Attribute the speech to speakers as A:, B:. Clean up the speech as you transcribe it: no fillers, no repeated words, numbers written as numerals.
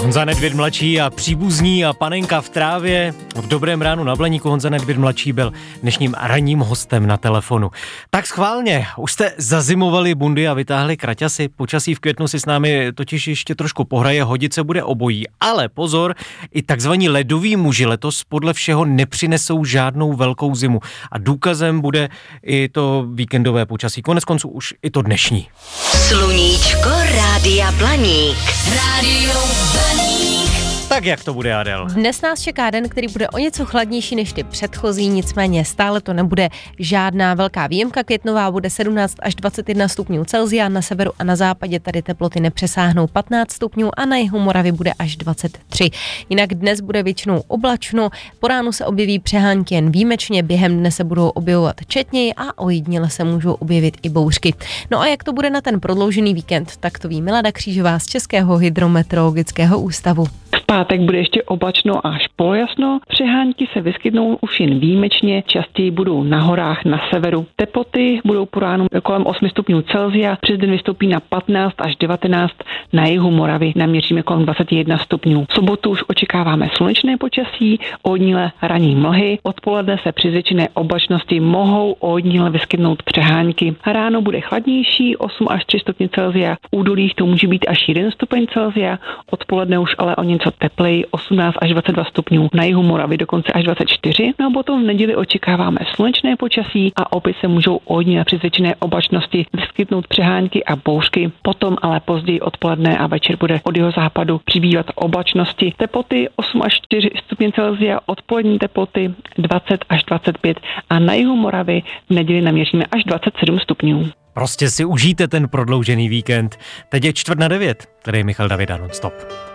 A: Honza Nedvěd mladší a příbuzní a panenka v trávě. V Dobrém ránu na Blaníku Honza Nedvěd mladší byl dnešním ranním hostem na telefonu. Tak schválně, už jste zazimovali bundy a vytáhli kraťasy. Počasí v květnu si s námi totiž ještě trošku pohraje, hodit se bude obojí. Ale pozor, i takzvaní ledoví muži letos podle všeho nepřinesou žádnou velkou zimu. A důkazem bude i to víkendové počasí. Koneckonců už i to dnešní.
B: Sluníčko Rádia Blaník. Rádio Blaník.
A: Tak jak to bude, Adel?
C: Dnes nás čeká den, který bude o něco chladnější než ty předchozí, nicméně stále to nebude žádná velká výjimka. Květnová bude 17 až 21 stupňů Celsia, na severu a na západě tady teploty nepřesáhnou 15 stupňů a na jihu Moravy bude až 23. Jinak dnes bude většinou oblačno, po ránu se objeví přehánky jen výjimečně, během dne se budou objevovat četněji a ojediněle se můžou objevit i bouřky. No a jak to bude na ten prodloužený víkend, tak to ví Milada Křížová z Českého hydrometeorologického ústavu.
D: V pátek bude ještě oblačno až polojasno. Přehánky se vyskytnou už jen výjimečně, častěji budou na horách na severu. Teploty budou po ránu kolem 8 stupňů Celsia, přes den vystoupí na 15 až 19, na jihu Moravy naměříme kolem 21 stupňů. V sobotu už očekáváme slunečné počasí, ojediněle ranní mlhy, odpoledne se při zvětšené oblačnosti mohou ojediněle vyskytnout přehánky. Ráno bude chladnější, 8 až 3 stupně Celsia, v údolích to může být až 1 stupeň Celsia, odpoledne už ale o něco tepleji, 18 až 22 stupňů, na jihu Moravy dokonce až 24. No a potom v neděli očekáváme slunečné počasí a opět se můžou ojediněle při zvětšené oblačnosti vyskytnout přehánky a bouřky. Potom ale později odpoledne a večer bude od jeho západu přibývat oblačnosti. Teploty 8 až 4 stupně Celsia, odpolední teploty 20 až 25 a na jihu Moravy v neděli naměříme až 27 stupňů.
A: Prostě si užijte ten prodloužený víkend. Teď je 8:45, tady je Michal Davida non-stop.